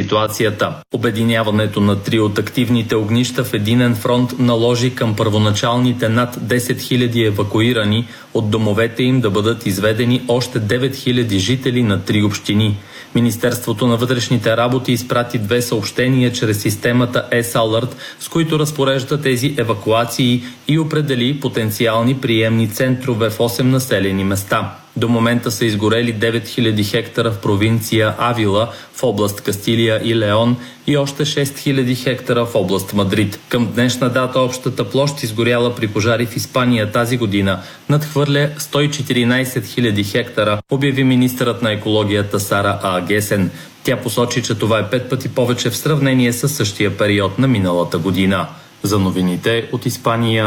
ситуацията. Обединяването на 3 от активните огнища в единен фронт наложи към първоначалните над 10 000 евакуирани от домовете им да бъдат изведени още 9 000 жители на 3 общини. Министерството на вътрешните работи изпрати 2 съобщения чрез системата S-Alert, с които разпорежда тези евакуации и определи потенциални приемни центрове в 8 населени места. До момента са изгорели 9000 хектара в провинция Авила, в област Кастилия и Леон и още 6000 хектара в област Мадрид. Към днешна дата общата площ, изгоряла при пожари в Испания тази година, надхвърля 114 000 хектара, обяви министърът на екологията Сара Агесен. Тя посочи, че това е 5 пъти повече в сравнение с същия период на миналата година. За новините от Испания